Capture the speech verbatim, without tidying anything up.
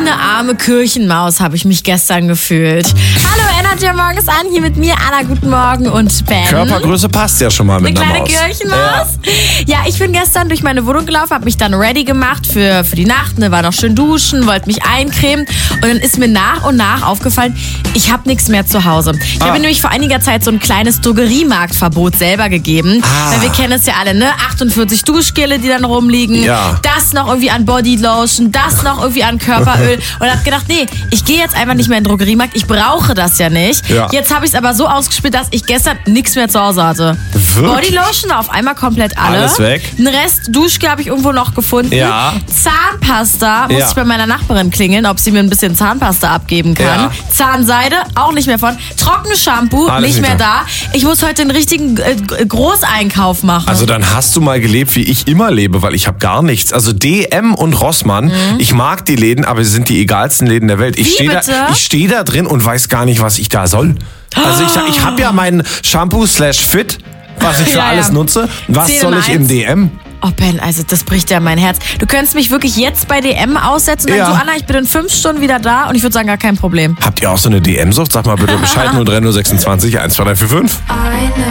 eine arme Kirchenmaus habe ich mich gestern gefühlt. Hallo, Energy Morgen ist an, hier mit mir, Anna, guten Morgen und Ben. Körpergröße passt ja schon mal mit eine einer Maus. kleine Kirchenmaus. Ja. ja, ich bin gestern durch meine Wohnung gelaufen, habe mich dann ready gemacht für, für die Nacht, ne, war noch schön duschen, wollte mich eincremen und dann ist mir nach und nach aufgefallen, ich habe nichts mehr zu Hause. Ich ah. habe mir nämlich vor einiger Zeit so ein kleines Drogeriemarktverbot selber gegeben, ah. weil wir kennen es ja alle, ne, achtundvierzig Duschgele, die dann rumliegen, ja. das noch irgendwie an Bodylotion, das noch irgendwie an Körperöl und habe gedacht, nee, ich gehe jetzt einfach nicht mehr in den Drogeriemarkt, ich brauche das ja nicht. Ja. Jetzt habe ich es aber so ausgespielt, dass ich gestern nichts mehr zu Hause hatte. Wirklich? Bodylotion war auf einmal komplett alle. Alles weg. Ein Rest Duschgel habe ich irgendwo noch gefunden. Ja. Zahnpasta muss ja. ich bei meiner Nachbarin klingeln, ob sie mir ein bisschen Zahnpasta abgeben kann. Ja. Zahnseide auch nicht mehr von. Trockenshampoo Alles nicht mehr nicht da. Ich muss heute einen richtigen äh, Großeinkauf machen. Also dann hast du mal gelebt, wie ich immer lebe, weil ich habe gar nichts. Also D M und Rossmann, mhm. ich mag die Läden, aber sie sind die egalsten Läden der Welt. Ich stehe da, ich steh da drin und weiß gar nicht, was ich da soll. Also ich, ich habe ja meinen Shampoo slash Fit, was ich für ja, alles ja. nutze. Was zehn soll ich im D M? Oh Ben, also das bricht ja mein Herz. Du könntest mich wirklich jetzt bei D M aussetzen und ja. sagen so, Anna, ich bin in fünf Stunden wieder da und ich würde sagen, gar kein Problem. Habt ihr auch so eine D M-Sucht? Sag mal bitte Bescheid, null drei null sechsundzwanzig eins zwei drei vier fünf.